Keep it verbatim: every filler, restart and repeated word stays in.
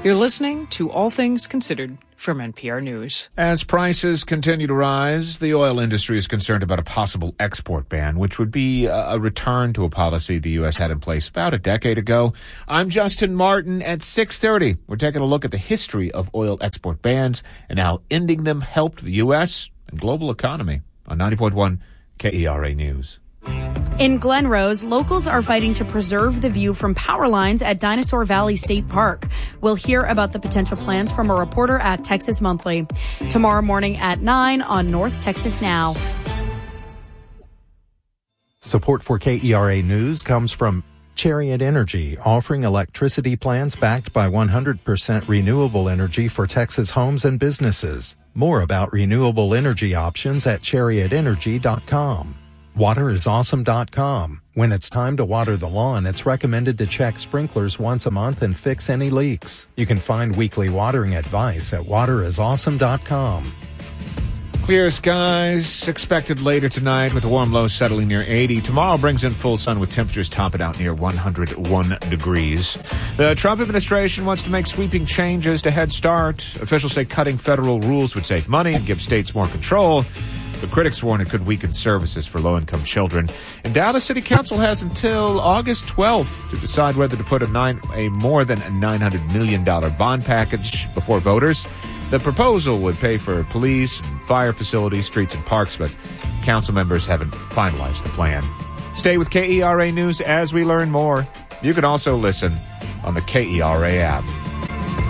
You're listening to All Things Considered from N P R News. As prices continue to rise, the oil industry is concerned about a possible export ban, which would be a return to a policy the U S had in place about a decade ago. I'm Justin Martin at six thirty. We're taking a look at the history of oil export bans and how ending them helped the U S and global economy on ninety point one K E R A News. In Glen Rose, locals are fighting to preserve the view from power lines at Dinosaur Valley State Park. We'll hear about the potential plans from a reporter at Texas Monthly tomorrow morning at nine on North Texas Now. Support for K E R A News comes from Chariot Energy, offering electricity plans backed by one hundred percent renewable energy for Texas homes and businesses. More about renewable energy options at chariot energy dot com. water is awesome dot com. When it's time to water the lawn, it's recommended to check sprinklers once a month and fix any leaks. You can find weekly watering advice at water is awesome dot com. Clear skies expected later tonight with a warm low settling near eighty. Tomorrow brings in full sun with temperatures topping out near one hundred one degrees. The Trump administration wants to make sweeping changes to Head Start. Officials say cutting federal rules would save money and give states more control. The critics warn it could weaken services for low-income children. And Dallas City Council has until August twelfth to decide whether to put a, nine, a more than a nine hundred million dollars bond package before voters. The proposal would pay for police and fire facilities, streets, and parks, but council members haven't finalized the plan. Stay with K E R A News as we learn more. You can also listen on the K E R A app.